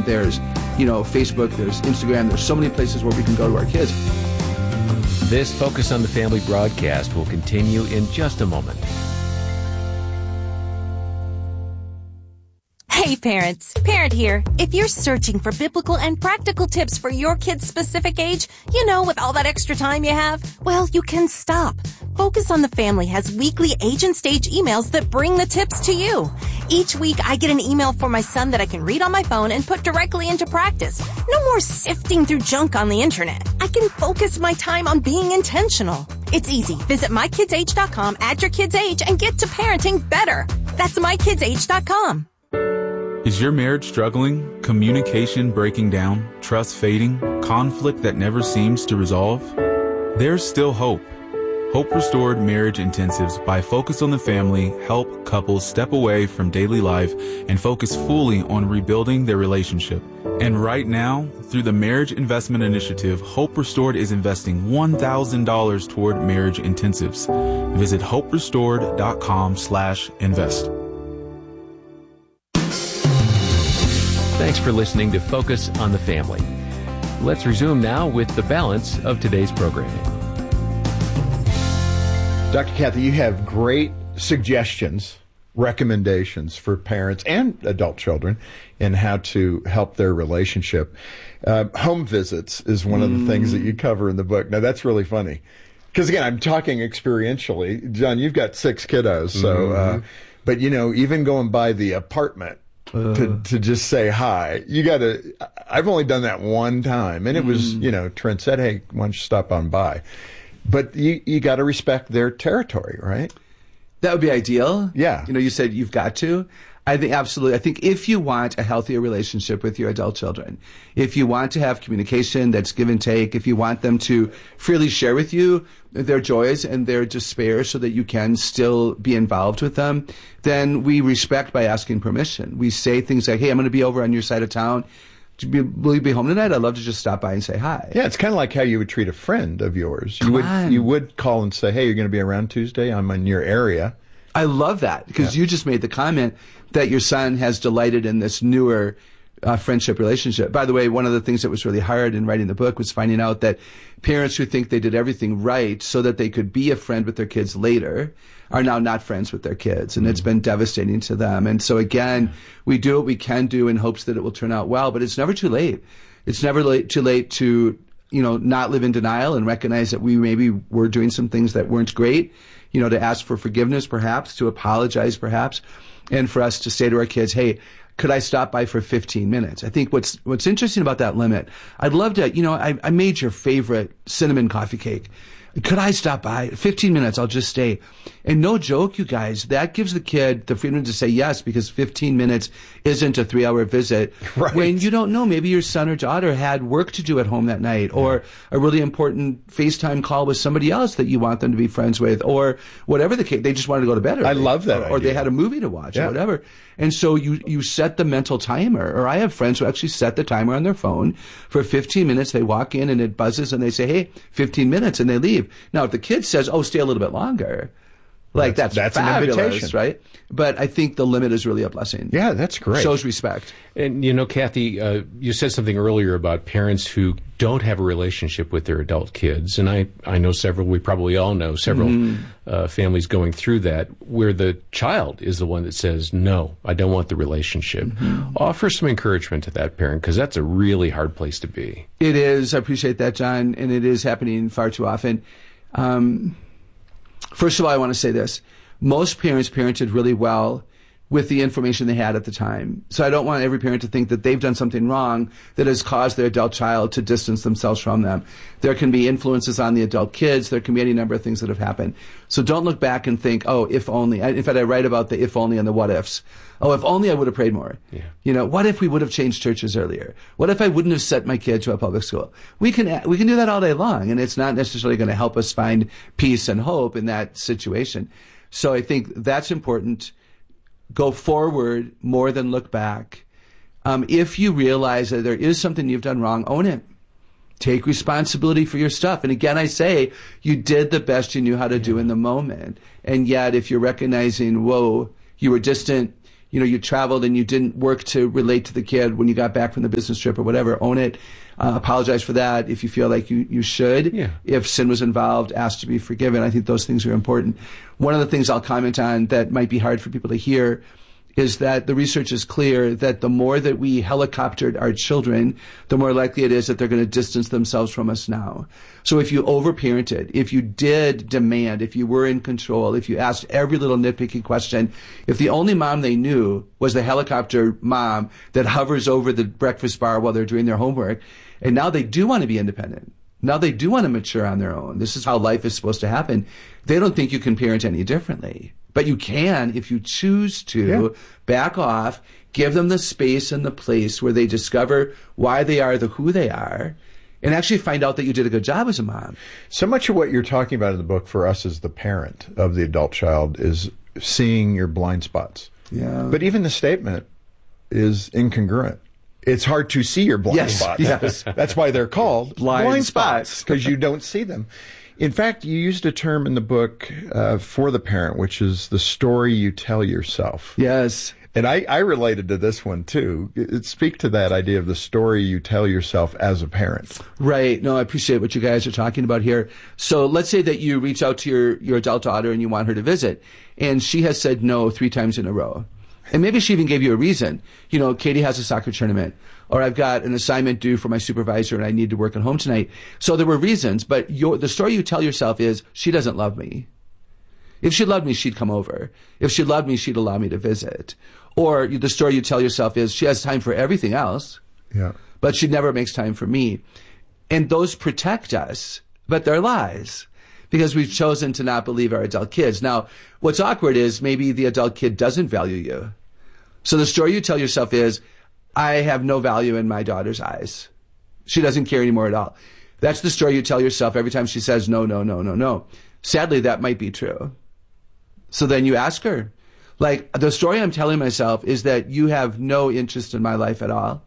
there's, Facebook, there's Instagram, there's so many places where we can go to our kids. This Focus on the Family broadcast will continue in just a moment. Hey parents, Parent here. If you're searching for biblical and practical tips for your kid's specific age, with all that extra time you have, well, you can stop. Focus on the Family has weekly age and stage emails that bring the tips to you. Each week, I get an email for my son that I can read on my phone and put directly into practice. No more sifting through junk on the internet. I can focus my time on being intentional. It's easy. Visit mykidsage.com, add your kid's age, and get to parenting better. That's mykidsage.com. Is your marriage struggling? Communication breaking down? Trust fading? Conflict that never seems to resolve? There's still hope. Hope Restored Marriage Intensives by Focus on the Family help couples step away from daily life and focus fully on rebuilding their relationship. And right now, through the Marriage Investment Initiative, Hope Restored is investing $1,000 toward marriage intensives. Visit hoperestored.com/invest. Thanks for listening to Focus on the Family. Let's resume now with the balance of today's programming. Dr. Kathy, you have great suggestions, recommendations for parents and adult children in how to help their relationship. Home visits is one of the things that you cover in the book. Now, that's really funny. Because, again, I'm talking experientially. John, you've got 6 kiddos. So, but, even going by the apartment, to just say hi. I've only done that one time. And it was, Trent said, hey, why don't you stop on by? But you got to respect their territory, right? That would be ideal. Yeah. You said you've got to. I think absolutely. I think if you want a healthier relationship with your adult children, if you want to have communication that's give and take, if you want them to freely share with you their joys and their despair so that you can still be involved with them, then we respect by asking permission. We say things like, hey, I'm going to be over on your side of town. Will you be home tonight? I'd love to just stop by and say hi. Yeah, it's kind of like how you would treat a friend of yours. You would call and say, hey, you're going to be around Tuesday? I'm in your area. I love that because you just made the comment that your son has delighted in this newer friendship relationship. By the way, one of the things that was really hard in writing the book was finding out that parents who think they did everything right so that they could be a friend with their kids later are now not friends with their kids. And it's been devastating to them. And so again, we do what we can do in hopes that it will turn out well, but it's never too late. It's never too late to, not live in denial and recognize that we maybe were doing some things that weren't great, to ask for forgiveness perhaps, to apologize perhaps, and for us to say to our kids, hey, could I stop by for 15 minutes? I think what's interesting about that limit, I'd love to, I made your favorite cinnamon coffee cake. Could I stop by? 15 minutes, I'll just stay. And no joke, you guys, that gives the kid the freedom to say yes, because 15 minutes isn't a 3-hour visit. Right. When you don't know, maybe your son or daughter had work to do at home that night, or a really important FaceTime call with somebody else that you want them to be friends with, or whatever the case, they just wanted to go to bed early. I love that Or they had a movie to watch, or whatever. And so you set the mental timer, or I have friends who actually set the timer on their phone for 15 minutes. They walk in and it buzzes and they say, hey, 15 minutes, and they leave. Now, if the kid says, oh, stay a little bit longer, that's fabulous, an invitation, right? But I think the limit is really a blessing. Yeah, that's great. Shows respect. And, Kathy, you said something earlier about parents who don't have a relationship with their adult kids. And I know several, we probably all know several families going through that, where the child is the one that says, no, I don't want the relationship. Offer some encouragement to that parent, because that's a really hard place to be. It is. I appreciate that, John. And it is happening far too often. First of all, I want to say this. Most parents parented really well with the information they had at the time. So I don't want every parent to think that they've done something wrong that has caused their adult child to distance themselves from them. There can be influences on the adult kids. There can be any number of things that have happened. So don't look back and think, oh, if only. In fact, I write about the if only and the what ifs. Oh, if only I would have prayed more. Yeah. What if we would have changed churches earlier? What if I wouldn't have sent my kid to a public school? We can do that all day long, and it's not necessarily going to help us find peace and hope in that situation. So I think that's important. Go forward more than look back. If you realize that there is something you've done wrong, own it. Take responsibility for your stuff. And again, I say, you did the best you knew how to do in the moment. And yet, if you're recognizing, whoa, you were distant, you traveled and you didn't work to relate to the kid when you got back from the business trip or whatever, own it. Apologize for that if you feel like you should. Yeah. If sin was involved, ask to be forgiven. I think those things are important. One of the things I'll comment on that might be hard for people to hear is that the research is clear that the more that we helicoptered our children, the more likely it is that they're going to distance themselves from us now. So if you overparented, if you did demand, if you were in control, if you asked every little nitpicky question, if the only mom they knew was the helicopter mom that hovers over the breakfast bar while they're doing their homework, and now they do want to be independent. Now they do want to mature on their own. This is how life is supposed to happen. They don't think you can parent any differently. But you can, if you choose to, back off, give them the space and the place where they discover why they are who they are, and actually find out that you did a good job as a mom. So much of what you're talking about in the book for us as the parent of the adult child is seeing your blind spots. Yeah. But even the statement is incongruent. It's hard to see your blind spots. Yes. That's why they're called Blind spots. because you don't see them. In fact, you used a term in the book for the parent, which is the story you tell yourself. Yes. And I related to this one, too. Speak to that idea of the story you tell yourself as a parent. Right. No, I appreciate what you guys are talking about here. So let's say that you reach out to your adult daughter and you want her to visit, and she has said no 3 times in a row. And maybe she even gave you a reason. Katie has a soccer tournament, or I've got an assignment due for my supervisor and I need to work at home tonight. So there were reasons, but the story you tell yourself is, she doesn't love me. If she loved me, she'd come over. If she loved me, she'd allow me to visit. Or the story you tell yourself is, she has time for everything else, but she never makes time for me. And those protect us, but they're lies, because we've chosen to not believe our adult kids. Now, what's awkward is maybe the adult kid doesn't value you. So the story you tell yourself is, I have no value in my daughter's eyes. She doesn't care anymore at all. That's the story you tell yourself every time she says no, no, no, no, no. Sadly, that might be true. So then you ask her, like, the story I'm telling myself is that you have no interest in my life at all.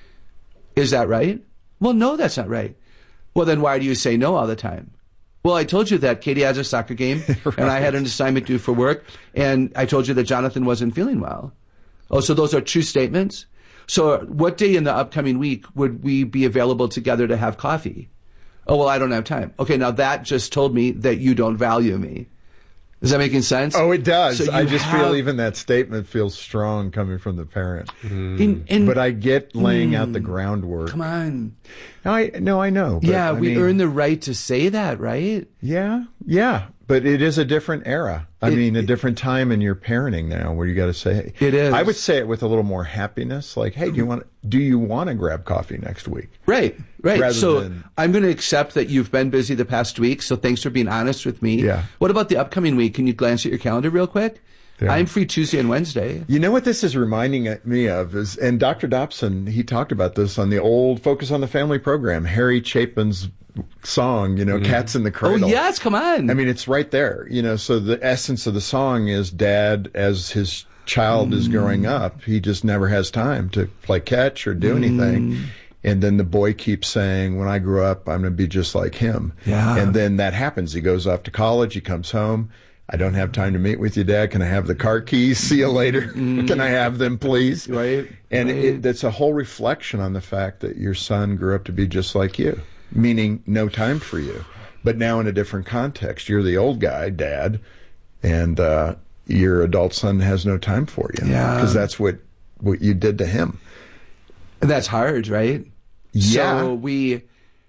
Is that right? Well, no, that's not right. Well, then why do you say no all the time? Well, I told you that Katie has a soccer game, right, and I had an assignment due for work, and I told you that Jonathan wasn't feeling well. Oh, so those are true statements? So what day in the upcoming week would we be available together to have coffee? Oh, well, I don't have time. Okay, now that just told me that you don't value me. Is that making sense? Oh, it does. So I just feel even that statement feels strong coming from the parent. But I get laying out the groundwork. Come on. I know. But yeah, we earn the right to say that, right? Yeah. But it is a different era. A different time in your parenting now, where you got to say, hey, it is. I would say it with a little more happiness, like, hey, do you want to grab coffee next week? Right. So I'm going to accept that you've been busy the past week, so thanks for being honest with me. Yeah. What about the upcoming week? Can you glance at your calendar real quick? Yeah. I'm free Tuesday and Wednesday. You know what this is reminding me of is, and Dr. Dobson, he talked about this on the old Focus on the Family program, Harry Chapin's song, Cats in the Cradle. Oh, yes, come on. I mean, it's right there. So the essence of the song is dad, as his child is growing up, he just never has time to play catch or do anything. And then the boy keeps saying, when I grow up, I'm going to be just like him. Yeah. And then that happens. He goes off to college. He comes home. I don't have time to meet with you, Dad. Can I have the car keys? See you later. Can I have them, please? Right. And that's a whole reflection on the fact that your son grew up to be just like you, meaning no time for you. But now in a different context, you're the old guy, Dad, and your adult son has no time for you. Yeah. Because that's what you did to him. And that's hard, right? Yeah. So we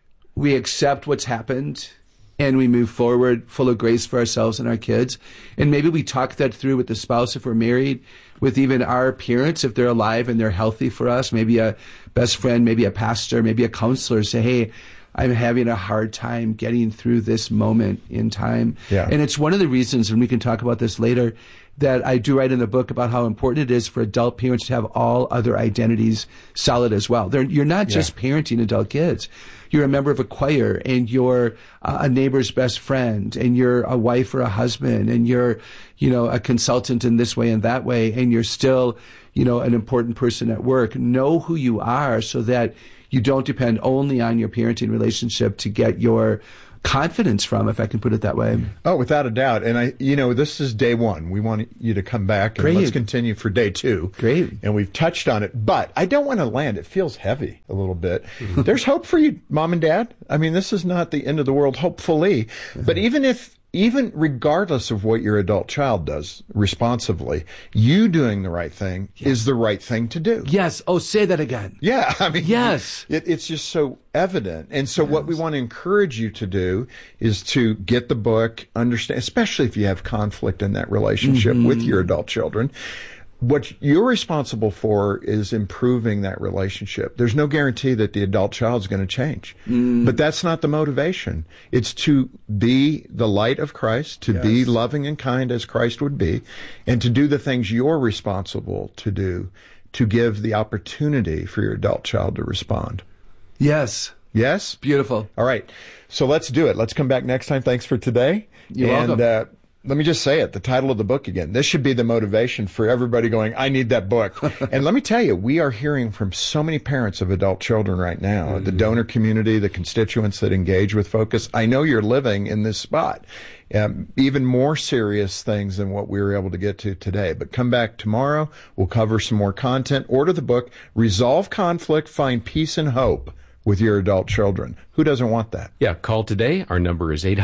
accept what's happened, and we move forward full of grace for ourselves and our kids. And maybe we talk that through with the spouse if we're married, with even our parents if they're alive and they're healthy for us, maybe a best friend, maybe a pastor, maybe a counselor, say, hey, I'm having a hard time getting through this moment in time. Yeah. And it's one of the reasons, and we can talk about this later, that I do write in the book about how important it is for adult parents to have all other identities solid as well. You're not just parenting adult kids. You're a member of a choir, and you're a neighbor's best friend, and you're a wife or a husband, and you're, a consultant in this way and that way, and you're still, an important person at work. Know who you are so that you don't depend only on your parenting relationship to get your confidence from, if I can put it that way. Oh, without a doubt. And this is day one. We want you to come back and let's continue for day two. Great. And we've touched on it, but I don't want to land. It feels heavy a little bit. There's hope for you, Mom and Dad. I mean, this is not the end of the world, hopefully. But even regardless of what your adult child does responsibly, you doing the right thing is the right thing to do. Yes. Oh, say that again. Yeah. I mean, yes. It's just so evident. And so what we want to encourage you to do is to get the book, understand, especially if you have conflict in that relationship with your adult children. What you're responsible for is improving that relationship. There's no guarantee that the adult child is going to change. But that's not the motivation. It's to be the light of Christ, to be loving and kind as Christ would be, and to do the things you're responsible to do to give the opportunity for your adult child to respond. Yes. Yes? Beautiful. All right. So let's do it. Let's come back next time. Thanks for today. You're welcome. Let me just say it, the title of the book again. This should be the motivation for everybody going, I need that book. And let me tell you, we are hearing from so many parents of adult children right now, the donor community, the constituents that engage with Focus. I know you're living in this spot. Even more serious things than what we were able to get to today. But come back tomorrow. We'll cover some more content. Order the book, Resolve Conflict, Find Peace and Hope with your adult children. Who doesn't want that? Yeah, call today. Our number is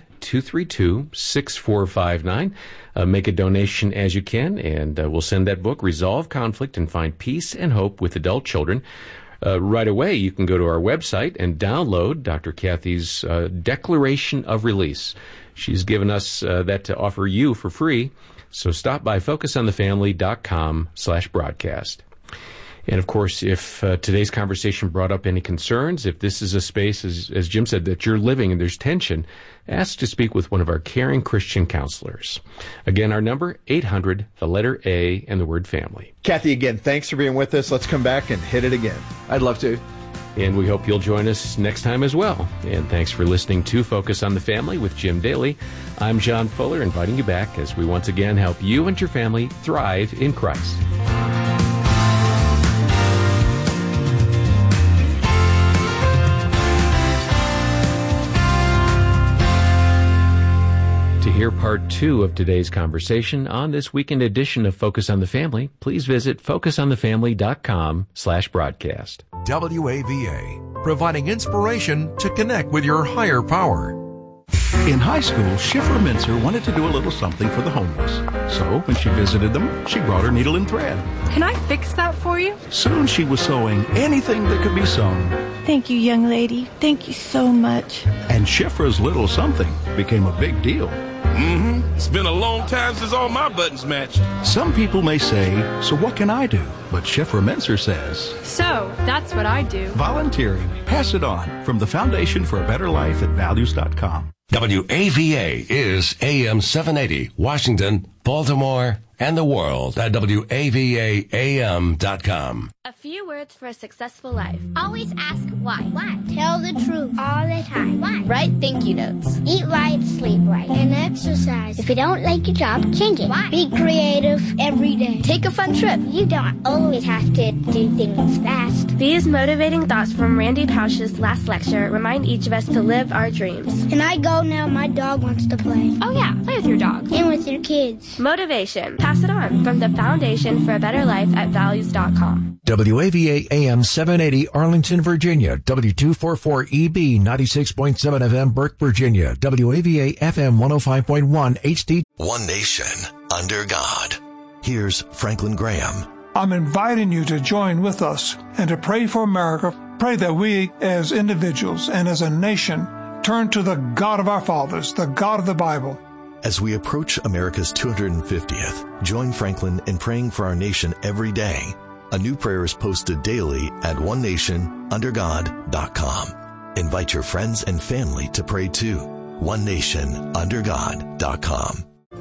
800-232-6459. Make a donation as you can, and we'll send that book, Resolve Conflict and Find Peace and Hope with Adult Children. Right away, you can go to our website and download Dr. Kathy's Declaration of Release. She's given us that to offer you for free. So stop by focusonthefamily.com/broadcast. And, of course, if today's conversation brought up any concerns, if this is a space, as Jim said, that you're living and there's tension, ask to speak with one of our caring Christian counselors. Again, our number, 800, the letter A, and the word family. Kathy, again, thanks for being with us. Let's come back and hit it again. I'd love to. And we hope you'll join us next time as well. And thanks for listening to Focus on the Family with Jim Daly. I'm John Fuller, inviting you back as we once again help you and your family thrive in Christ. To hear part 2 of today's conversation on this weekend edition of Focus on the Family, please visit focusonthefamily.com/broadcast. WAVA, providing inspiration to connect with your higher power. In high school, Schiffer Mincer wanted to do a little something for the homeless. So when she visited them, she brought her needle and thread. Can I fix that for you? Soon she was sewing anything that could be sewn. Thank you, young lady. Thank you so much. And Schiffer's little something became a big deal. It's been a long time since all my buttons matched. Some people may say, so what can I do? But Schiffer Mincer says, So, that's what I do. Volunteering. Pass it on from the Foundation for a Better Life at Values.com. WAVA is AM 780, Washington, Baltimore, and the world at WAVAAM.com. A few words for a successful life. Always ask why. Why? Tell the truth all the time. Why? Write thank you notes. Eat right, sleep right, and exercise. If you don't like your job, change it. Why? Be creative every day. Take a fun trip. You don't always have to do things fast. These motivating thoughts from Randy Pausch's last lecture remind each of us to live our dreams. Can I go now? My dog wants to play. Oh yeah, play with your dog. And with your kids. Motivation. Pass it on from the Foundation for a Better Life at Values.com. WAVA AM 780 Arlington, Virginia. W244EB 96.7 FM Burke, Virginia. WAVA FM 105.1 HD. One nation under God. Here's Franklin Graham. I'm inviting you to join with us and to pray for America. Pray that we as individuals and as a nation turn to the God of our fathers, the God of the Bible. As we approach America's 250th, join Franklin in praying for our nation every day. A new prayer is posted daily at onenationundergod.com. Invite your friends and family to pray too. onenationundergod.com.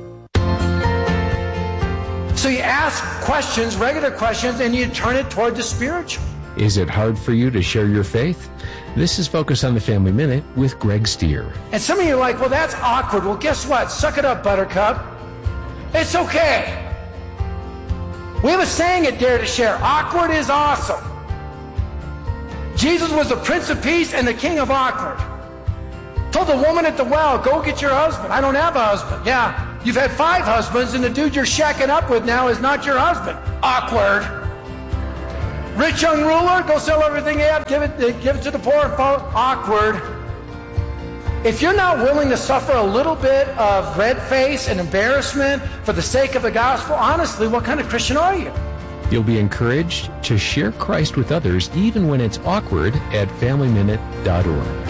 So you ask questions, regular questions, and you turn it toward the spiritual. Is it hard for you to share your faith? This is Focus on the Family Minute with Greg Stier. And some of you are like, well, that's awkward. Well, guess what? Suck it up, Buttercup. It's okay. We have a saying at Dare to Share. Awkward is awesome. Jesus was the Prince of Peace and the King of Awkward. Told the woman at the well, go get your husband. I don't have a husband. Yeah, you've had 5 husbands, and the dude you're shacking up with now is not your husband. Awkward. Rich young ruler, go sell everything you have, give it to the poor and follow. Awkward. If you're not willing to suffer a little bit of red face and embarrassment for the sake of the gospel, honestly, what kind of Christian are you? You'll be encouraged to share Christ with others even when it's awkward at FamilyMinute.org.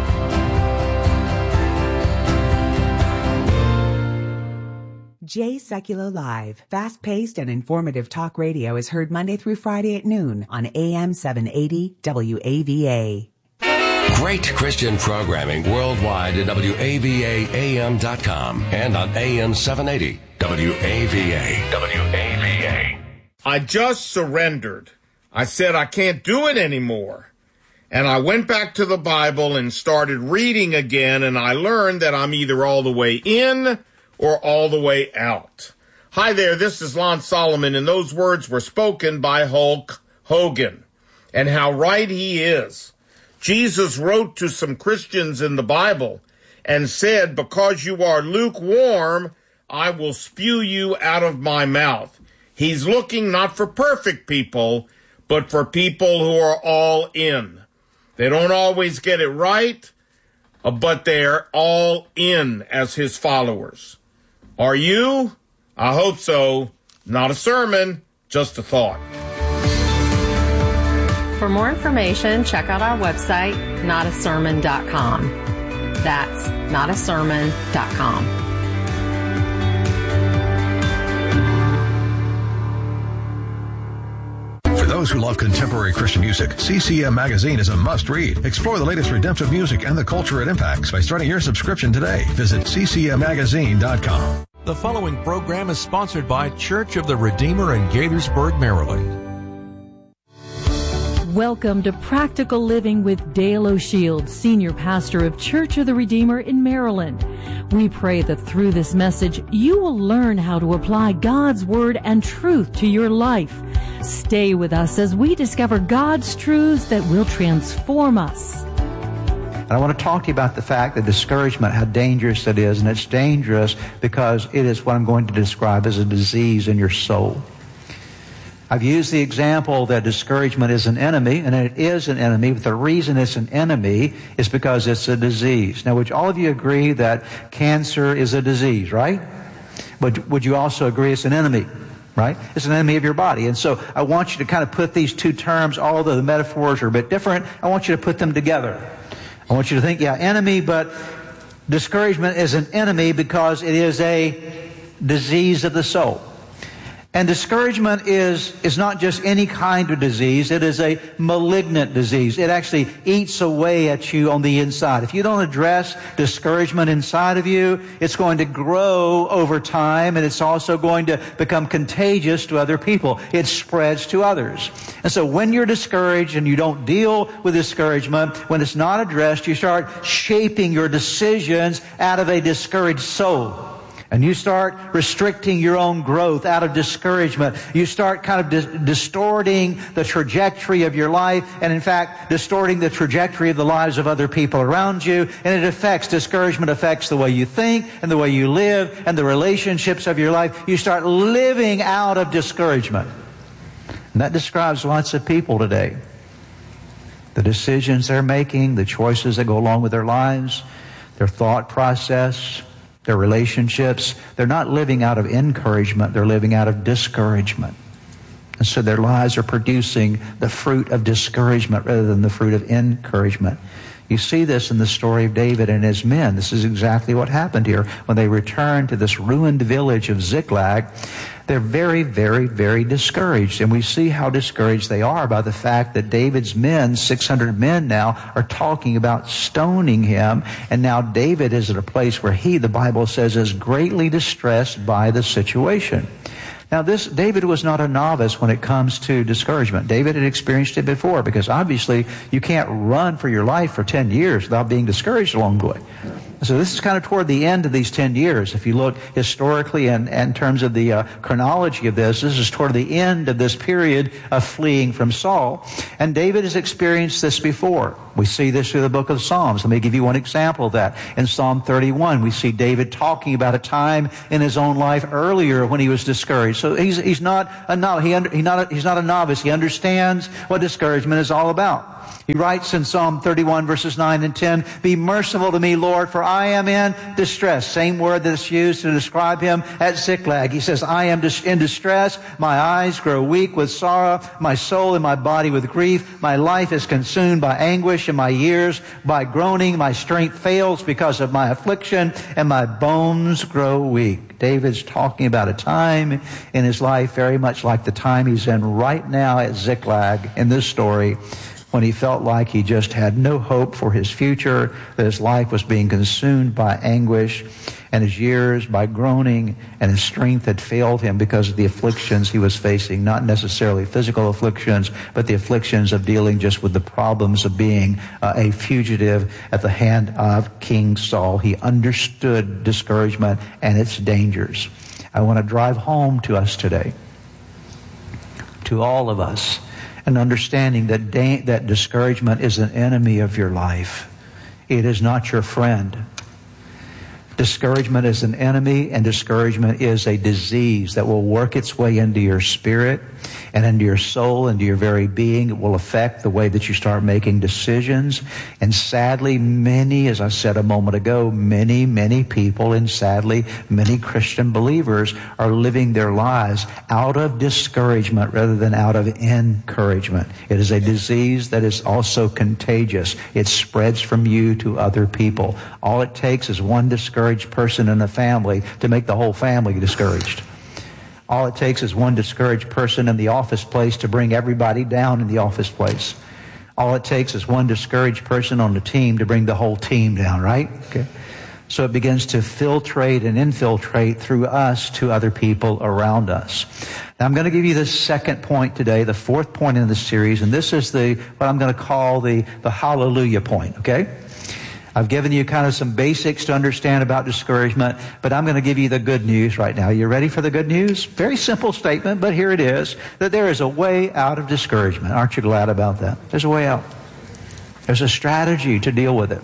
Jay Sekulow Live, fast-paced and informative talk radio is heard Monday through Friday at noon on AM 780 WAVA. Great Christian programming worldwide at WAVAAM.com and on AM 780 WAVA. WAVA. I just surrendered. I said I can't do it anymore. And I went back to the Bible and started reading again, and I learned that I'm either all the way in or all the way out. Hi there, this is Lon Solomon, and those words were spoken by Hulk Hogan. And how right he is. Jesus wrote to some Christians in the Bible and said, because you are lukewarm, I will spew you out of my mouth. He's looking not for perfect people, but for people who are all in. They don't always get it right, but they're all in as his followers. Are you? I hope so. Not a sermon, just a thought. For more information, check out our website, notasermon.com. That's notasermon.com. For those who love contemporary Christian music, CCM Magazine is a must-read. Explore the latest redemptive music and the culture it impacts by starting your subscription today. Visit ccmmagazine.com. The following program is sponsored by Church of the Redeemer in Gaithersburg, Maryland. Welcome to Practical Living with Dale O'Shields, Senior Pastor of Church of the Redeemer in Maryland. We pray that through this message, you will learn how to apply God's Word and truth to your life. Stay with us as we discover God's truths that will transform us. And I want to talk to you about the fact that discouragement, how dangerous it is. And it's dangerous because it is what I'm going to describe as a disease in your soul. I've used the example that discouragement is an enemy, and it is an enemy, but the reason it's an enemy is because it's a disease. Now, would all of you agree that cancer is a disease, right? But would you also agree it's an enemy? Right? It's an enemy of your body. And so I want you to kind of put these two terms, although the metaphors are a bit different, I want you to put them together. I want you to think, enemy, but discouragement is an enemy because it is a disease of the soul. And discouragement is not just any kind of disease. It is a malignant disease. It actually eats away at you on the inside. If you don't address discouragement inside of you, it's going to grow over time, and it's also going to become contagious to other people. It spreads to others. And so when you're discouraged and you don't deal with discouragement, when it's not addressed, you start shaping your decisions out of a discouraged soul. And you start restricting your own growth out of discouragement. You start kind of distorting the trajectory of your life, and in fact, distorting the trajectory of the lives of other people around you. And discouragement affects the way you think and the way you live and the relationships of your life. You start living out of discouragement. And that describes lots of people today. The decisions they're making, the choices that go along with their lives, their thought process, their relationships, they're not living out of encouragement, they're living out of discouragement. And so their lives are producing the fruit of discouragement rather than the fruit of encouragement. You see this in the story of David and his men. This is exactly what happened here. When they returned to this ruined village of Ziklag, they're very, very, very discouraged. And we see how discouraged they are by the fact that David's men, 600 men now, are talking about stoning him. And now David is at a place where he, the Bible says, is greatly distressed by the situation. Now, David was not a novice when it comes to discouragement. David had experienced it before, because obviously you can't run for your life for 10 years without being discouraged along the way. So this is kind of toward the end of these 10 years. If you look historically and in terms of the chronology of this is toward the end of this period of fleeing from Saul. And David has experienced this before. We see this through the book of Psalms. Let me give you one example of that. In Psalm 31, we see David talking about a time in his own life earlier when he was discouraged. So he's not a novice. He's not a novice. He understands what discouragement is all about. He writes in Psalm 31 verses 9 and 10, "Be merciful to me, Lord, for I am in distress." Same word that's used to describe him at Ziklag. He says, "I am in distress. My eyes grow weak with sorrow. My soul and my body with grief. My life is consumed by anguish, and my years by groaning. My strength fails because of my affliction, and my bones grow weak." David's talking about a time in his life very much like the time he's in right now at Ziklag in this story, when he felt like he just had no hope for his future, that his life was being consumed by anguish, and his years by groaning, and his strength had failed him because of the afflictions he was facing, not necessarily physical afflictions, but the afflictions of dealing just with the problems of being a fugitive at the hand of King Saul. He understood discouragement and its dangers. I want to drive home to us today, to all of us, an understanding that discouragement is an enemy of your life. It is not your friend. Discouragement is an enemy, and discouragement is a disease that will work its way into your spirit and into your soul, into your very being. It will affect the way that you start making decisions. And sadly, many, as I said a moment ago, many people, and sadly, many Christian believers are living their lives out of discouragement rather than out of encouragement. It is a disease that is also contagious. It spreads from you to other people. All it takes is one discouraged person in a family to make the whole family discouraged. All it takes is one discouraged person in the office place to bring everybody down in the office place. All it takes is one discouraged person on the team to bring the whole team down, right? Okay. So it begins to filtrate and infiltrate through us to other people around us. Now I'm going to give you the second point today, the fourth point in the series, and this is what I'm going to call the hallelujah point, okay? I've given you kind of some basics to understand about discouragement, but I'm going to give you the good news right now. You ready for the good news? Very simple statement, but here it is, that there is a way out of discouragement. Aren't you glad about that? There's a way out. There's a strategy to deal with it.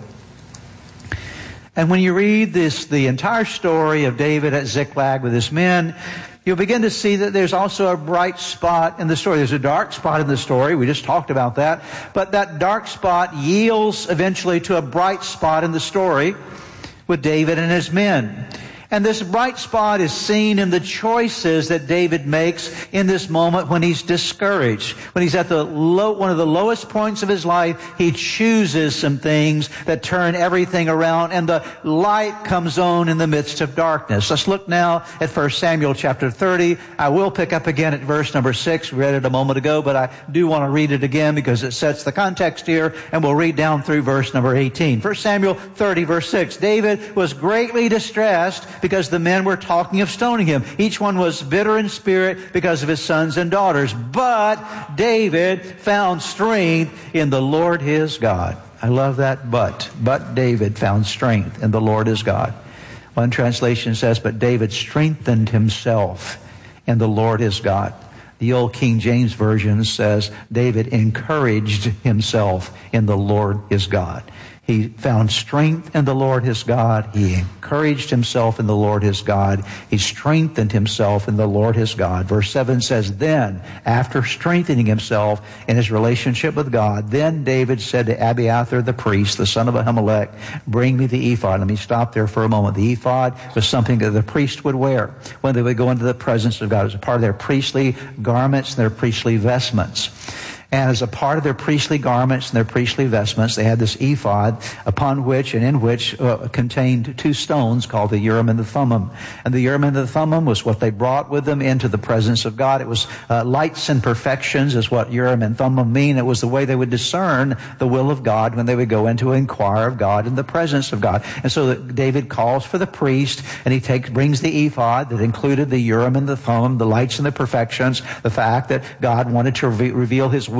And when you read the entire story of David at Ziklag with his men, you'll begin to see that there's also a bright spot in the story. There's a dark spot in the story. We just talked about that. But that dark spot yields eventually to a bright spot in the story with David and his men. And this bright spot is seen in the choices that David makes in this moment when he's discouraged. When he's at one of the lowest points of his life, he chooses some things that turn everything around, and the light comes on in the midst of darkness. Let's look now at 1 Samuel chapter 30. I will pick up again at verse number 6. We read it a moment ago, but I do want to read it again because it sets the context here, and we'll read down through verse number 18. 1 Samuel 30, verse 6. David was greatly distressed because the men were talking of stoning him. Each one was bitter in spirit because of his sons and daughters. But David found strength in the Lord his God. I love that but. But David found strength in the Lord his God. One translation says, but David strengthened himself in the Lord his God. The old King James Version says, David encouraged himself in the Lord his God. He found strength in the Lord his God. He encouraged himself in the Lord his God. He strengthened himself in the Lord his God. Verse 7 says, then, after strengthening himself in his relationship with God, then David said to Abiathar the priest, the son of Ahimelech, bring me the ephod. Let me stop there for a moment. The ephod was something that the priest would wear when they would go into the presence of God. It was a part of their priestly garments and their priestly vestments. And as a part of their priestly garments and their priestly vestments, they had this ephod upon which and in which contained two stones called the Urim and the Thummim. And the Urim and the Thummim was what they brought with them into the presence of God. It was lights and perfections is what Urim and Thummim mean. It was the way they would discern the will of God when they would go in to inquire of God in the presence of God. And so David calls for the priest, and he brings the ephod that included the Urim and the Thummim, the lights and the perfections, the fact that God wanted to reveal his will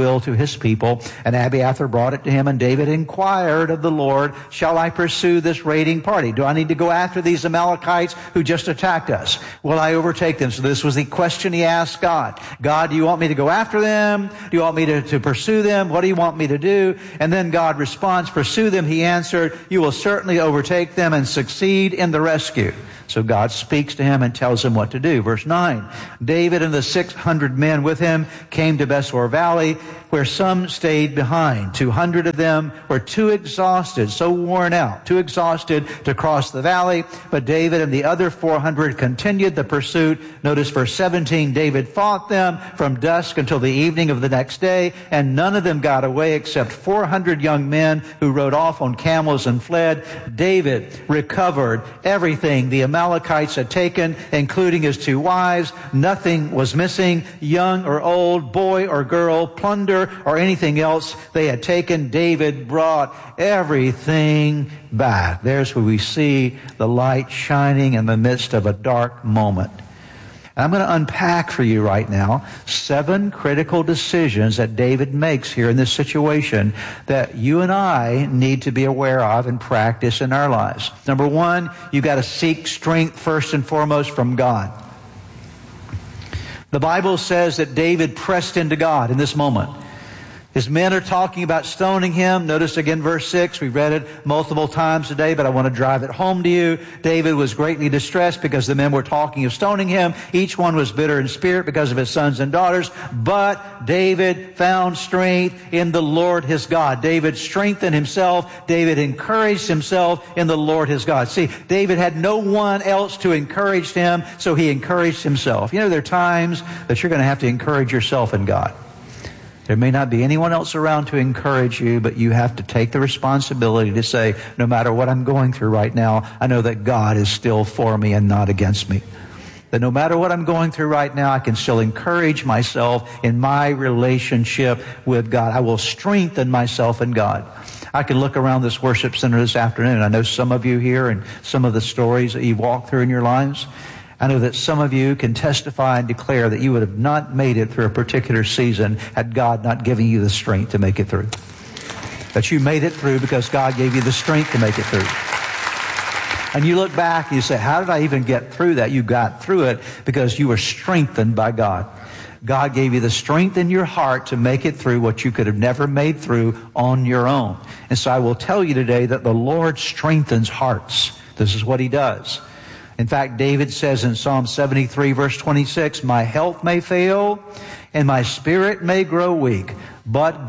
will to his people. And Abiathar brought it to him, and David inquired of the Lord, shall I pursue this raiding party? Do I need to go after these Amalekites who just attacked us? Will I overtake them? So this was the question he asked God. God, do you want me to go after them? Do you want me to pursue them? What do you want me to do? And then God responds, pursue them. He answered, you will certainly overtake them and succeed in the rescue. So God speaks to him and tells him what to do. Verse 9, David and the 600 men with him came to Besor Valley, where some stayed behind. 200 of them were too exhausted, so worn out, too exhausted to cross the valley. But David and the other 400 continued the pursuit. Notice verse 17, David fought them from dusk until the evening of the next day, and none of them got away except 400 young men who rode off on camels and fled. David recovered everything the Amalekites had taken, including his 2 wives. Nothing was missing, young or old, boy or girl, plunder or anything else they had taken. David brought everything back. There's where we see the light shining in the midst of a dark moment. And I'm going to unpack for you right now 7 critical decisions that David makes here in this situation that you and I need to be aware of and practice in our lives. Number 1, you got to seek strength first and foremost from God. The Bible says that David pressed into God in this moment. His men are talking about stoning him. Notice again verse 6. We read it multiple times today, but I want to drive it home to you. David was greatly distressed because the men were talking of stoning him. Each one was bitter in spirit because of his sons and daughters. But David found strength in the Lord his God. David strengthened himself. David encouraged himself in the Lord his God. See, David had no one else to encourage him, so he encouraged himself. You know, there are times that you're going to have to encourage yourself in God. There may not be anyone else around to encourage you, but you have to take the responsibility to say, no matter what I'm going through right now, I know that God is still for me and not against me. That no matter what I'm going through right now, I can still encourage myself in my relationship with God. I will strengthen myself in God. I can look around this worship center this afternoon. I know some of you here and some of the stories that you've walked through in your lives. I know that some of you can testify and declare that you would have not made it through a particular season had God not given you the strength to make it through. That you made it through because God gave you the strength to make it through. And you look back and you say, how did I even get through that? You got through it because you were strengthened by God. God gave you the strength in your heart to make it through what you could have never made through on your own. And so I will tell you today that the Lord strengthens hearts. This is what He does. In fact, David says in Psalm 73, verse 26, my health may fail and my spirit may grow weak, but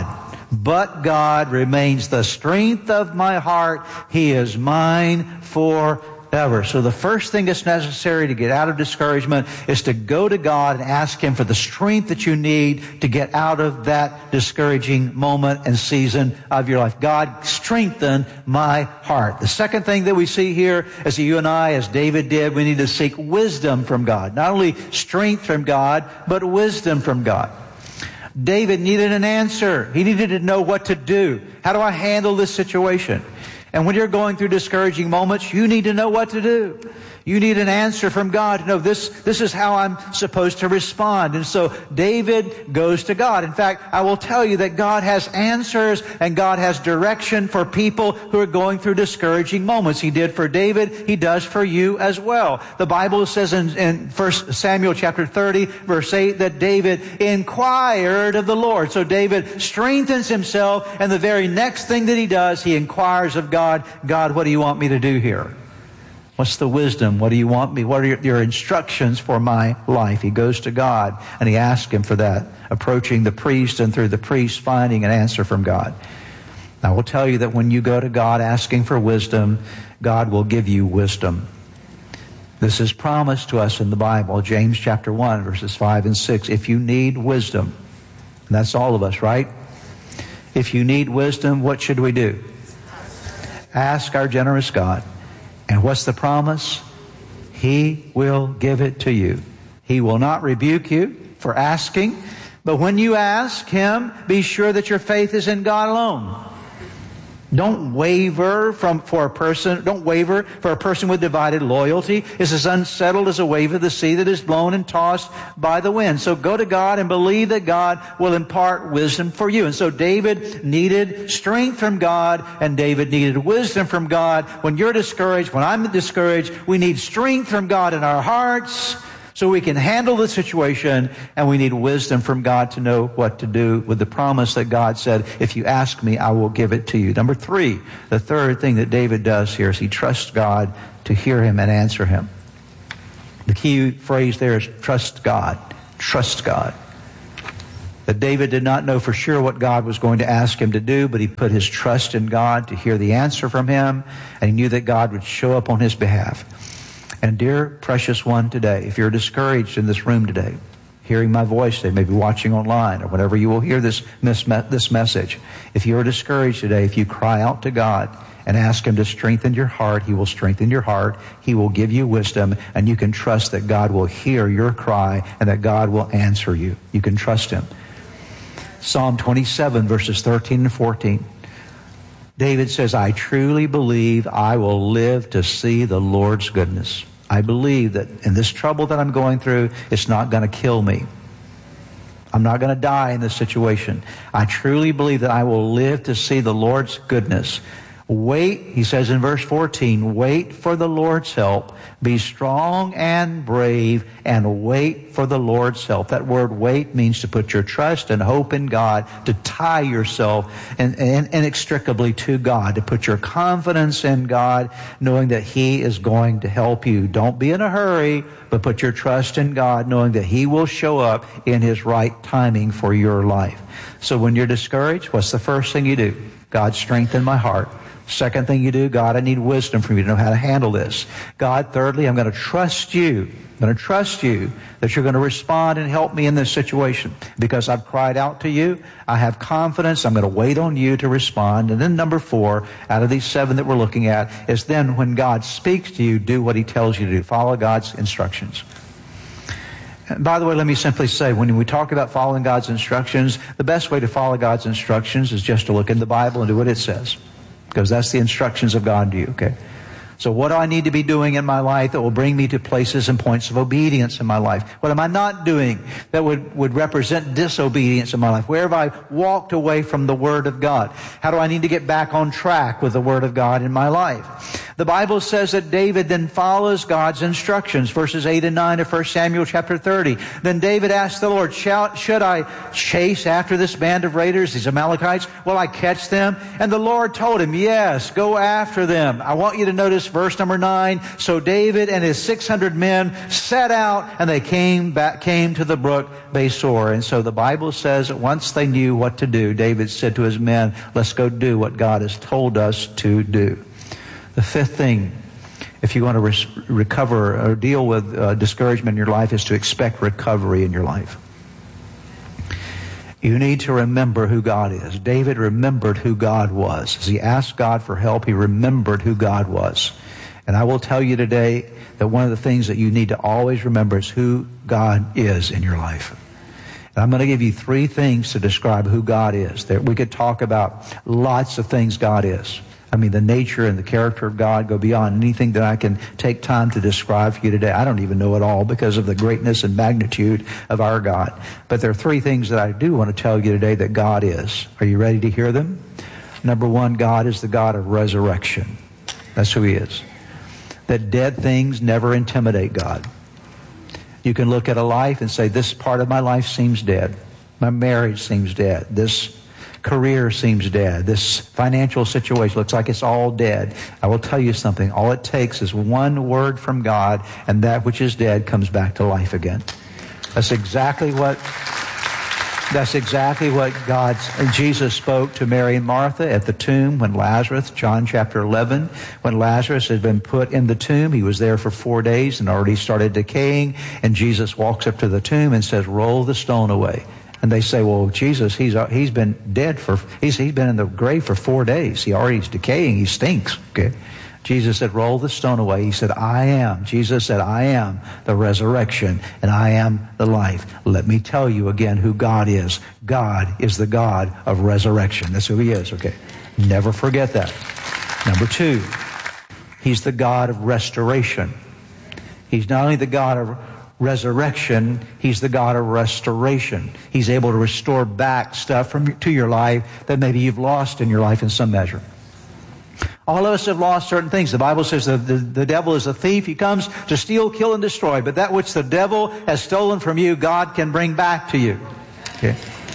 God remains the strength of my heart. He is mine forever. So the first thing that's necessary to get out of discouragement is to go to God and ask Him for the strength that you need to get out of that discouraging moment and season of your life. God, strengthen my heart. The second thing that we see here is that you and I, as David did, we need to seek wisdom from God. Not only strength from God, but wisdom from God. David needed an answer. He needed to know what to do. How do I handle this situation? And when you're going through discouraging moments, you need to know what to do. You need an answer from God to know this is how I'm supposed to respond. And so David goes to God. In fact, I will tell you that God has answers and God has direction for people who are going through discouraging moments. He did for David. He does for you as well. The Bible says in 1 Samuel chapter 30, verse 8, that David inquired of the Lord. So David strengthens himself, and the very next thing that he does, he inquires of God, God, what do you want me to do here? What's the wisdom? What do you want me? What are your instructions for my life? He goes to God and he asks Him for that, approaching the priest and through the priest finding an answer from God. I will tell you that when you go to God asking for wisdom, God will give you wisdom. This is promised to us in the Bible, James chapter 1, verses 5 and 6. If you need wisdom, and that's all of us, right? If you need wisdom, what should we do? Ask our generous God. And what's the promise? He will give it to you. He will not rebuke you for asking, but when you ask Him, be sure that your faith is in God alone. Don't waver for a person with divided loyalty. Is as unsettled as a wave of the sea that is blown and tossed by the wind. So go to God and believe that God will impart wisdom for you. And so David needed strength from God, and David needed wisdom from God. When you're discouraged, when I'm discouraged, we need strength from God in our hearts so we can handle the situation, and we need wisdom from God to know what to do with the promise that God said, if you ask me, I will give it to you. Number 3, the third thing that David does here is he trusts God to hear him and answer him. The key phrase there is trust God. Trust God. That David did not know for sure what God was going to ask him to do, but he put his trust in God to hear the answer from him, and he knew that God would show up on his behalf. And dear precious one today, if you're discouraged in this room today, hearing my voice today, maybe watching online or whenever you will hear this message, if you're discouraged today, if you cry out to God and ask Him to strengthen your heart, He will strengthen your heart. He will give you wisdom, and you can trust that God will hear your cry and that God will answer you. You can trust Him. Psalm 27, verses 13 and 14. David says, I truly believe I will live to see the Lord's goodness. I believe that in this trouble that I'm going through, it's not going to kill me. I'm not going to die in this situation. I truly believe that I will live to see the Lord's goodness. Wait, he says in verse 14, wait for the Lord's help. Be strong and brave and wait for the Lord's help. That word wait means to put your trust and hope in God, to tie yourself inextricably to God, to put your confidence in God, knowing that He is going to help you. Don't be in a hurry, but put your trust in God, knowing that He will show up in His right timing for your life. So when you're discouraged, what's the first thing you do? God, strengthen my heart. Second thing you do, God, I need wisdom from you to know how to handle this. God, thirdly, I'm going to trust you. I'm going to trust you that you're going to respond and help me in this situation. Because I've cried out to you, I have confidence, I'm going to wait on you to respond. And then number 4, out of these 7 that we're looking at, is then when God speaks to you, do what He tells you to do. Follow God's instructions. And by the way, let me simply say, when we talk about following God's instructions, the best way to follow God's instructions is just to look in the Bible and do what it says. Because that's the instructions of God to you, okay? So what do I need to be doing in my life that will bring me to places and points of obedience in my life? What am I not doing that would represent disobedience in my life? Where have I walked away from the Word of God? How do I need to get back on track with the Word of God in my life? The Bible says that David then follows God's instructions, verses 8 and 9 of 1 Samuel chapter 30. Then David asked the Lord, should I chase after this band of raiders, these Amalekites? Will I catch them? And the Lord told him, yes, go after them. I want you to notice verse number 9. So David and his 600 men set out, and they came to the brook Besor. And so the Bible says that once they knew what to do, David said to his men, let's go do what God has told us to do. The 5th thing, if you want to recover or deal with discouragement in your life, is to expect recovery in your life. You need to remember who God is. David remembered who God was. As he asked God for help, he remembered who God was. And I will tell you today that one of the things that you need to always remember is who God is in your life. And I'm going to give you 3 things to describe who God is. We could talk about lots of things God is. I mean, the nature and the character of God go beyond anything that I can take time to describe for you today. I don't even know it all because of the greatness and magnitude of our God. But there are 3 things that I do want to tell you today that God is. Are you ready to hear them? Number 1, God is the God of resurrection. That's who He is. That dead things never intimidate God. You can look at a life and say, this part of my life seems dead. My marriage seems dead. This career seems dead. This financial situation looks like it's all dead. I will tell you something. All it takes is one word from God, and that which is dead comes back to life again. That's exactly what Jesus spoke to Mary and Martha at the tomb when Lazarus, John chapter 11, when Lazarus had been put in the tomb. He was there for 4 days and already started decaying, and Jesus walks up to the tomb and says, roll the stone away. And they say, well, Jesus, he's been dead he's been in the grave for 4 days. He's decaying. He stinks. Okay. Jesus said, roll the stone away. He said, I am. Jesus said, I am the resurrection and I am the life. Let me tell you again who God is. God is the God of resurrection. That's who He is, okay? Never forget that. Number 2, He's the God of restoration. He's not only the God of resurrection, He's the God of restoration. He's able to restore back stuff to your life that maybe you've lost in your life in some measure. All of us have lost certain things. The Bible says that the devil is a thief. He comes to steal, kill, and destroy. But that which the devil has stolen from you, God can bring back to you. Okay?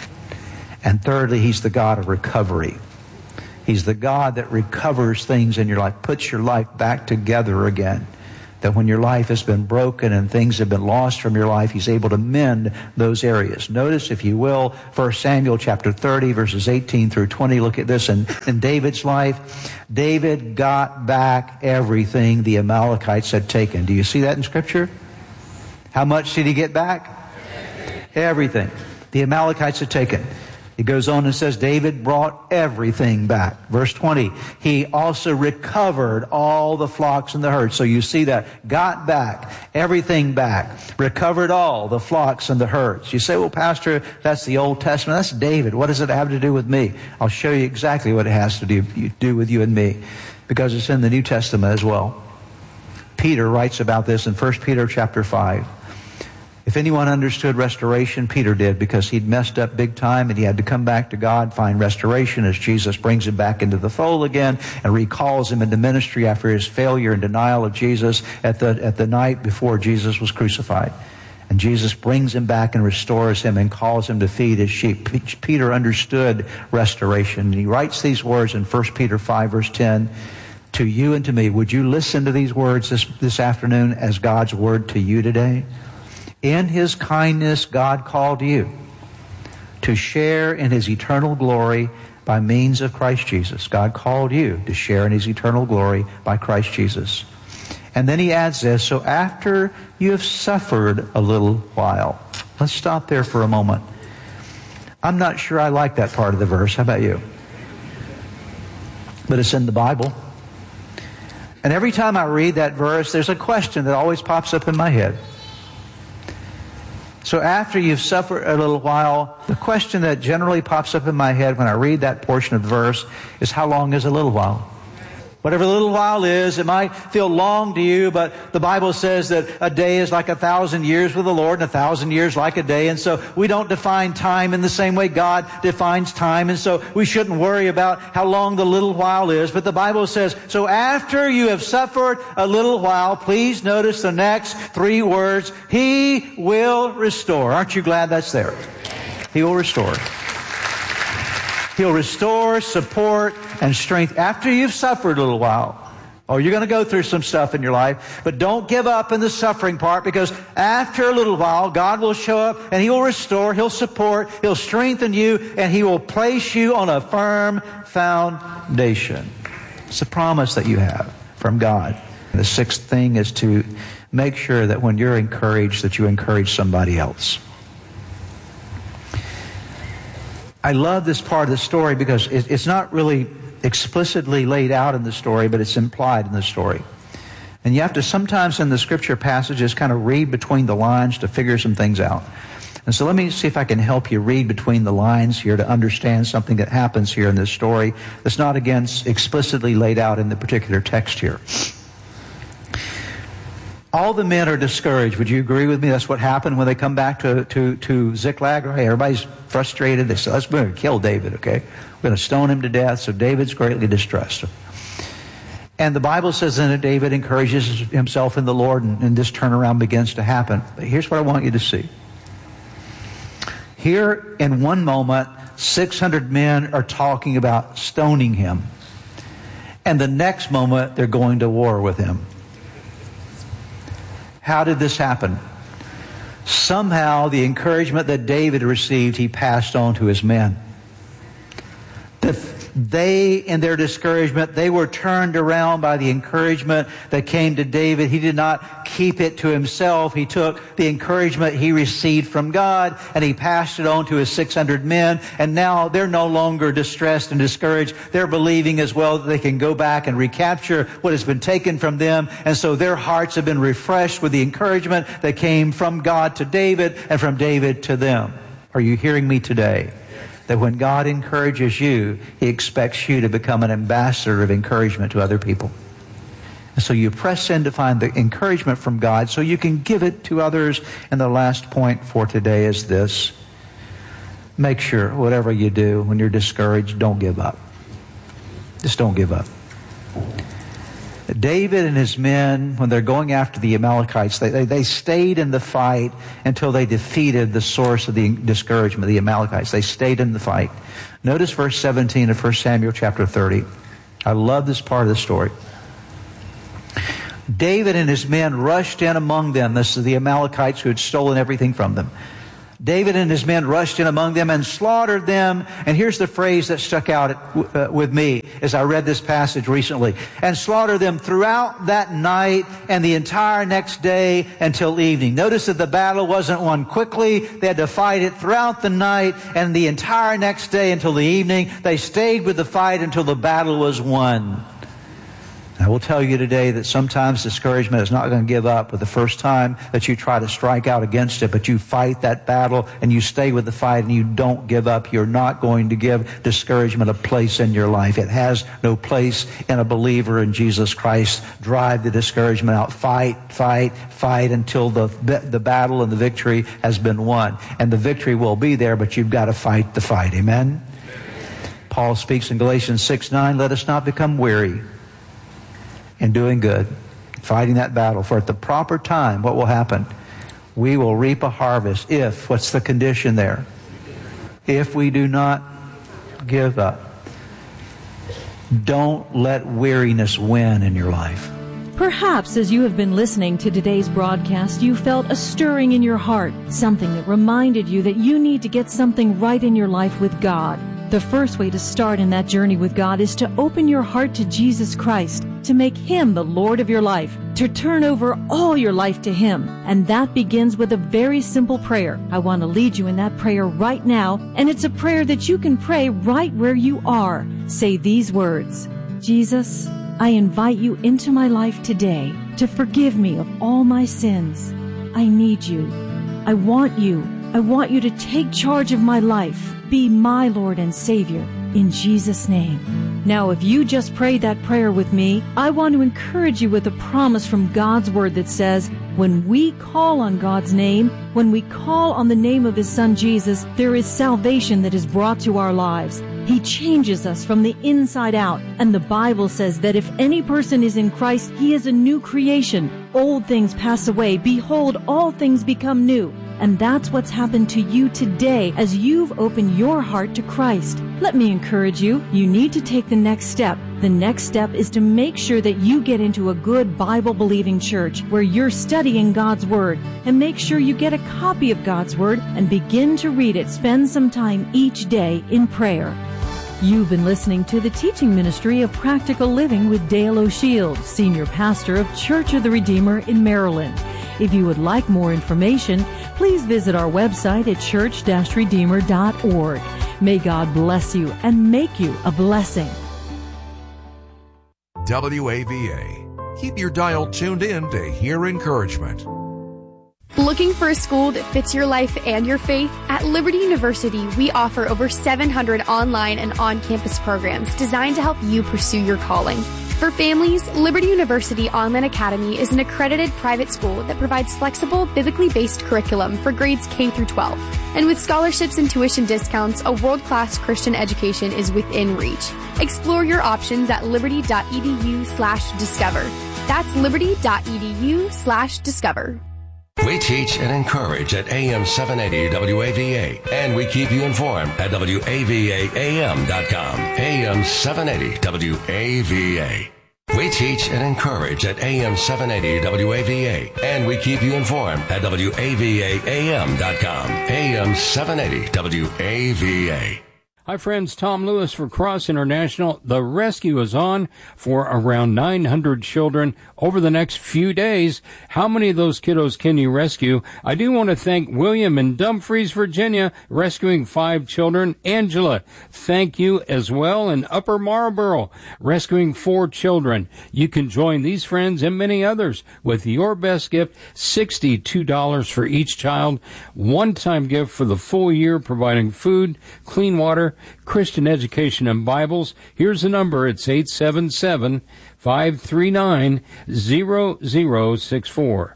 And thirdly, He's the God of recovery. He's the God that recovers things in your life, puts your life back together again. That when your life has been broken and things have been lost from your life, He's able to mend those areas. Notice, if you will, 1 Samuel chapter 30, verses 18 through 20. Look at this in David's life. David got back everything the Amalekites had taken. Do you see that in Scripture? How much did he get back? Everything the Amalekites had taken. He goes on and says, David brought everything back. Verse 20, he also recovered all the flocks and the herds. So you see that. Got back, everything back. Recovered all the flocks and the herds. You say, well, Pastor, that's the Old Testament. That's David. What does it have to do with me? I'll show you exactly what it has to do with you and me. Because it's in the New Testament as well. Peter writes about this in 1 Peter chapter 5. If anyone understood restoration, Peter did, because he'd messed up big time and he had to come back to God, find restoration as Jesus brings him back into the fold again and recalls him into ministry after his failure and denial of Jesus at the night before Jesus was crucified. And Jesus brings him back and restores him and calls him to feed his sheep. Peter understood restoration. And he writes these words in 1 Peter 5, verse 10, to you and to me. Would you listen to these words this afternoon as God's word to you today? In His kindness, God called you to share in His eternal glory by means of Christ Jesus. God called you to share in His eternal glory by Christ Jesus. And then He adds this, so after you have suffered a little while. Let's stop there for a moment. I'm not sure I like that part of the verse. How about you? But it's in the Bible. And every time I read that verse, there's a question that always pops up in my head. So after you've suffered a little while, the question that generally pops up in my head when I read that portion of the verse is, how long is a little while? Whatever a little while is, it might feel long to you, but the Bible says that a day is like 1,000 years with the Lord and 1,000 years like a day. And so we don't define time in the same way God defines time. And so we shouldn't worry about how long the little while is. But the Bible says, so after you have suffered a little while, please notice the next 3 words, He will restore. Aren't you glad that's there? He will restore. He'll restore, support, and strength after you've suffered a little while. Oh, you're going to go through some stuff in your life, but don't give up in the suffering part, because after a little while, God will show up and He will restore, He'll support, He'll strengthen you, and He will place you on a firm foundation. It's a promise that you have from God. And the 6th thing is to make sure that when you're encouraged, that you encourage somebody else. I love this part of the story because it's not really explicitly laid out in the story, but it's implied in the story. And you have to sometimes in the scripture passages kind of read between the lines to figure some things out. And so let me see if I can help you read between the lines here to understand something that happens here in this story that's not, again, explicitly laid out in the particular text here. All the men are discouraged. Would you agree with me? That's what happened when they come back to Ziklag, right? Everybody's frustrated. They say, we're going to kill David, okay? We're going to stone him to death. So David's greatly distressed. And the Bible says then that David encourages himself in the Lord, and this turnaround begins to happen. But here's what I want you to see. Here in one moment, 600 men are talking about stoning him. And the next moment, they're going to war with him. How did this happen? Somehow the encouragement that David received, he passed on to his men. They, in their discouragement, they were turned around by the encouragement that came to David. He did not keep it to himself. He took the encouragement he received from God and he passed it on to his 600 men. And now they're no longer distressed and discouraged. They're believing as well that they can go back and recapture what has been taken from them. And so their hearts have been refreshed with the encouragement that came from God to David and from David to them. Are you hearing me today? That when God encourages you, He expects you to become an ambassador of encouragement to other people. And so you press in to find the encouragement from God so you can give it to others. And the last point for today is this. Make sure whatever you do when you're discouraged, don't give up. Just don't give up. David and his men, when they're going after the Amalekites, they stayed in the fight until they defeated the source of the discouragement, the Amalekites. They stayed in the fight. Notice verse 17 of 1 Samuel chapter 30. I love this part of the story. David and his men rushed in among them. This is the Amalekites who had stolen everything from them. David and his men rushed in among them and slaughtered them. And here's the phrase that stuck out with me as I read this passage recently. And slaughtered them throughout that night and the entire next day until evening. Notice that the battle wasn't won quickly. They had to fight it throughout the night and the entire next day until the evening. They stayed with the fight until the battle was won. I will tell you today that sometimes discouragement is not going to give up with the first time that you try to strike out against it, but you fight that battle and you stay with the fight and you don't give up. You're not going to give discouragement a place in your life. It has no place in a believer in Jesus Christ. Drive the discouragement out. Fight until the battle and the victory has been won. And the victory will be there, but you've got to fight the fight. Amen? Paul speaks in Galatians 6:9, let us not become weary in doing good, fighting that battle. For at the proper time, what will happen? We will reap a harvest if, what's the condition there? If we do not give up. Don't let weariness win in your life. Perhaps as you have been listening to today's broadcast, you felt a stirring in your heart, something that reminded you that you need to get something right in your life with God. The first way to start in that journey with God is to open your heart to Jesus Christ, to make Him the Lord of your life, to turn over all your life to Him. And that begins with a very simple prayer. I want to lead you in that prayer right now, and it's a prayer that you can pray right where you are. Say these words: Jesus, I invite you into my life today to forgive me of all my sins. I need you. I want you. I want you to take charge of my life. Be my Lord and Savior, in Jesus' name. Now, if you just prayed that prayer with me, I want to encourage you with a promise from God's Word that says, when we call on God's name, when we call on the name of His Son Jesus, there is salvation that is brought to our lives. He changes us from the inside out. And the Bible says that if any person is in Christ, he is a new creation. Old things pass away. Behold, all things become new. And that's what's happened to you today as you've opened your heart to Christ. Let me encourage you. You need to take the next step. The next step is to make sure that you get into a good Bible-believing church where you're studying God's Word. And make sure you get a copy of God's Word and begin to read it. Spend some time each day in prayer. You've been listening to the teaching ministry of Practical Living with Dale O'Shields, Senior Pastor of Church of the Redeemer in Maryland. If you would like more information, please visit our website at church-redeemer.org. May God bless you and make you a blessing. WAVA. Keep your dial tuned in to hear encouragement. Looking for a school that fits your life and your faith? At Liberty University, we offer over 700 online and on-campus programs designed to help you pursue your calling. For families, Liberty University Online Academy is an accredited private school that provides flexible, biblically-based curriculum for grades K through 12. And with scholarships and tuition discounts, a world-class Christian education is within reach. Explore your options at liberty.edu/discover. That's liberty.edu/discover. We teach and encourage at AM 780 WAVA, and we keep you informed at WAVAAM.com. AM 780 WAVA. We teach and encourage at AM 780 WAVA, and we keep you informed at WAVAAM.com. AM 780 WAVA. Hi friends, Tom Lewis for Cross International. The rescue is on for around 900 children over the next few days. How many of those kiddos can you rescue? I do want to thank William in Dumfries, Virginia, rescuing 5 children. Angela, thank you as well in Upper Marlboro, rescuing 4 children. You can join these friends and many others with your best gift, $62 for each child. One-time gift for the full year, providing food, clean water, Christian education, and Bibles. Here's the number. It's 877-539-0064.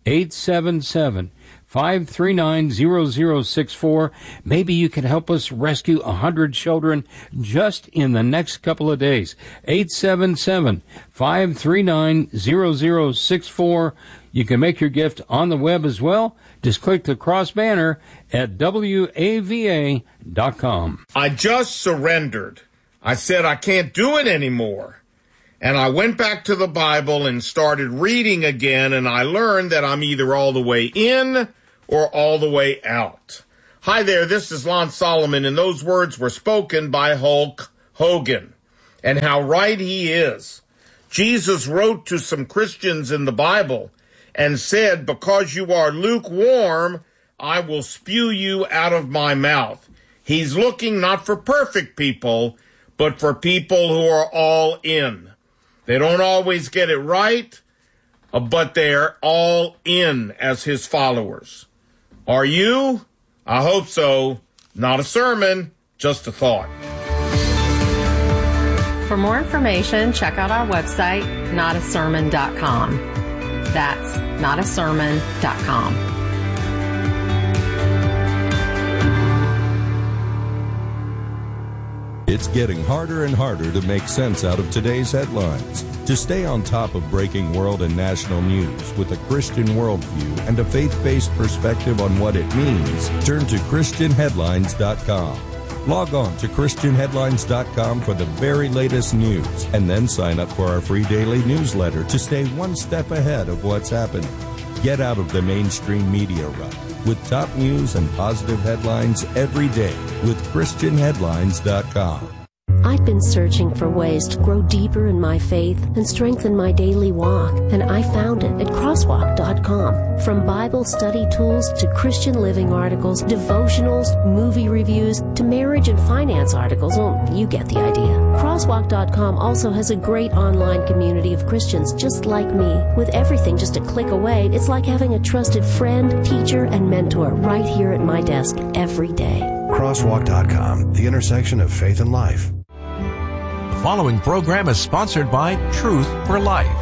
877-539-0064. Maybe you can help us rescue 100 children just in the next couple of days. 877-539-0064. You can make your gift on the web as well. Just click the cross banner at WAVA.com. I just surrendered. I said I can't do it anymore. And I went back to the Bible and started reading again, and I learned that I'm either all the way in or all the way out. Hi there, this is Lon Solomon, and those words were spoken by Hulk Hogan. And how right he is. Jesus wrote to some Christians in the Bible and said, because you are lukewarm, I will spew you out of my mouth. He's looking not for perfect people, but for people who are all in. They don't always get it right, but they're all in as his followers. Are you? I hope so. Not a sermon, just a thought. For more information, check out our website, notasermon.com. That's notasermon.com. It's getting harder and harder to make sense out of today's headlines. To stay on top of breaking world and national news with a Christian worldview and a faith-based perspective on what it means, turn to ChristianHeadlines.com. Log on to ChristianHeadlines.com for the very latest news, and then sign up for our free daily newsletter to stay one step ahead of what's happening. Get out of the mainstream media rut with top news and positive headlines every day with ChristianHeadlines.com. I've been searching for ways to grow deeper in my faith and strengthen my daily walk, and I found it at crosswalk.com. From Bible study tools to Christian living articles, devotionals, movie reviews, to marriage and finance articles, well, you get the idea. Crosswalk.com also has a great online community of Christians just like me. With everything just a click away, it's like having a trusted friend, teacher, and mentor right here at my desk every day. Crosswalk.com, the intersection of faith and life. The following program is sponsored by Truth for Life.